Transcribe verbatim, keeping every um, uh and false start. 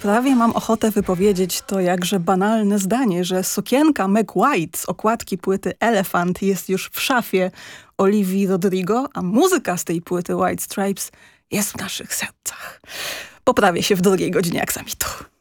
prawie mam ochotę wypowiedzieć to jakże banalne zdanie, że sukienka Meg White z okładki płyty Elephant jest już w szafie Olivii Rodrigo, a muzyka z tej płyty White Stripes jest w naszych sercach. Poprawię się w drugiej godzinie aksamitu.